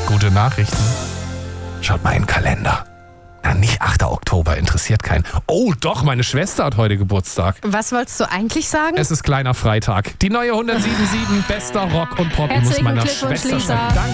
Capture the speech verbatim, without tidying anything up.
Gute Nachrichten. Schaut mal in den Kalender. Na, nicht achter Oktober, interessiert keinen. Oh doch, meine Schwester hat heute Geburtstag. Was wolltest du eigentlich sagen? Es ist kleiner Freitag. Die neue hundertsieben Komma sieben bester Rock- und Pop. Ich muss Herzlichen meiner Glückwunsch, Schwester Lisa. schreiben. Danke.